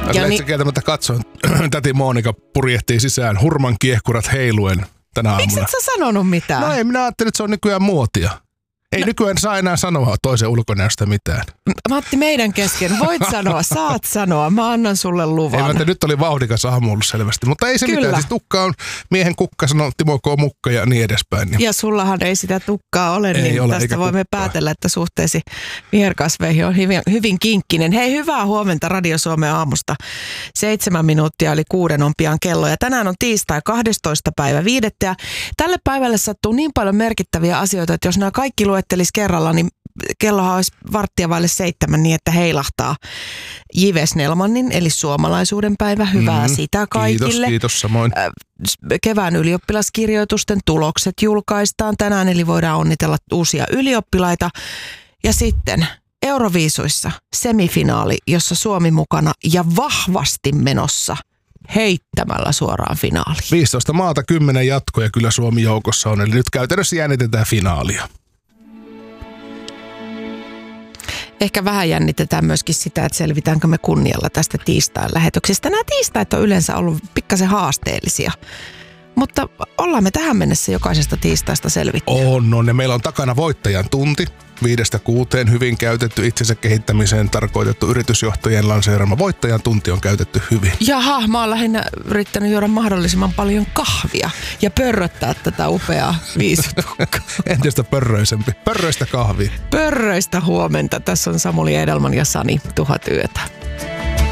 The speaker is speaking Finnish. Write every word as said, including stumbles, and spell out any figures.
Ja niin... kieltämättä katsoin, täti Monika purjehtii sisään hurman kiehkurat heiluen tänä aamuna. Miksi et sä sanonut mitään? No ei, minä ajattelin, että se on nykyään muotia. Ei no. nykyään saa enää sanoa toisen ulkonäöstä mitään. Matti, meidän kesken. Voit sanoa, saat sanoa. Mä annan sulle luvan. Ei, mä nyt oli vauhdikas aamu ollut selvästi. Mutta ei se Kyllä. mitään. Siis tukka on miehen kukka, sanoo Timo K. Mukka ja niin edespäin. Niin. Ja sullahan ei sitä tukkaa ole, ei niin ole, tästä voimme kukkaa. Päätellä, että suhteesi viherkasveihin on hyvin, hyvin kinkkinen. Hei, hyvää huomenta Radio Suomen aamusta. Seitsemän minuuttia eli kuuden on pian kello. Ja tänään on tiistai kahdestoista päivä viidettä. Ja tälle päivälle sattuu niin paljon merkittäviä asioita, että jos nämä kaikki luettelisi kerralla, niin kellohan olisi varttia vaille seitsemän niin, että heilahtaa Jive Snellmanin, eli suomalaisuuden päivä. Hyvää mm, sitä kaikille. Kiitos, kiitos samoin. Kevään ylioppilaskirjoitusten tulokset julkaistaan tänään, eli voidaan onnitella uusia ylioppilaita. Ja sitten Euroviisuissa semifinaali, jossa Suomi mukana ja vahvasti menossa heittämällä suoraan finaaliin. viisitoista maata, kymmenen jatkoja kyllä Suomi joukossa on, eli nyt käytännössä jännitetään finaalia. Ehkä vähän jännitetään myöskin sitä, että selvitäänkö me kunnialla tästä tiistain lähetyksestä. Nämä tiistait on yleensä ollut pikkasen haasteellisia, mutta ollaan me tähän mennessä jokaisesta tiistaista selvitty. On, on ja meillä on takana voittajan tunti. Viidestä kuuteen hyvin käytetty itsensä kehittämiseen tarkoitettu yritysjohtajien lanseerama voittajan tunti on käytetty hyvin. Jaha, mä oon lähinnä yrittänyt juoda mahdollisimman paljon kahvia ja pörröttää tätä upeaa viisutukkaa. Entistä pörröisempi. Pörröistä kahvia. Pörröistä huomenta. Tässä on Samuli Edelman ja Sani Tuhat yötä.